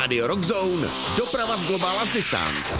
Radio Rock Zone, doprava z Global Assistance.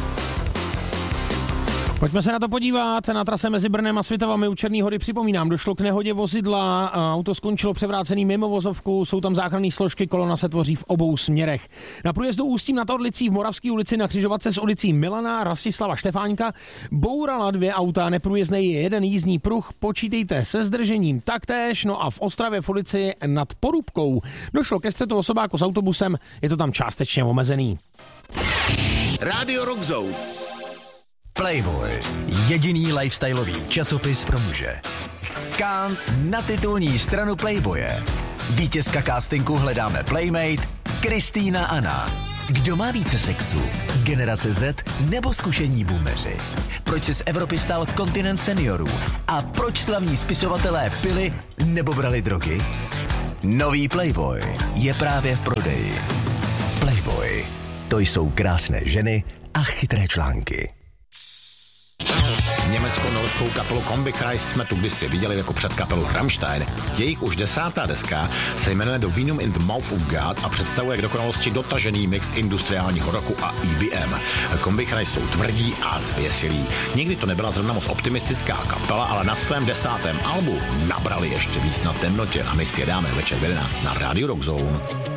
Pojďme se na to podívat. Na trase mezi Brnem a Svitavami u Černý Hory, připomínám, došlo k nehodě vozidla, auto skončilo převrácený mimo vozovku, jsou tam záchranné složky, kolona se tvoří v obou směrech. Na průjezdu Ústím nad Orlicí v Moravské ulici na křižovatce s ulicí Milana Rastislava Štefánka bourala 2 auta, neprůjezdný je jeden jízdní pruh, počítejte se zdržením taktéž, no a v Ostravě v ulici nad Porubkou došlo ke střetu osobáku s autobusem, je to tam částečně omezený. Radio Rock Zone. Playboy, jediný lifestyleový časopis pro muže. Skán na titulní stranu Playboye. Vítězka castingu Hledáme Playmate, Kristýna Anna. Kdo má více sexu? Generace Z nebo zkušení boomeři? Proč se z Evropy stal kontinent seniorů? A proč slavní spisovatelé pili nebo brali drogy? Nový Playboy je právě v prodeji. Playboy, to jsou krásné ženy a chytré články. Německo-norskou kapelu Combichrist jsme tu kdysi viděli jako předkapelu Rammstein. Jejich už 10. deska se jmenuje The Venom in the Mouth of God a představuje k dokonalosti dotažený mix industriálního rocku a EBM. Combichrist jsou tvrdí a zvěsilí. Nikdy to nebyla zrovna moc optimistická kapela, ale na svém 10. albu nabrali ještě víc na temnotě a my si je dáme večer v 11 na Radio Rock Zone.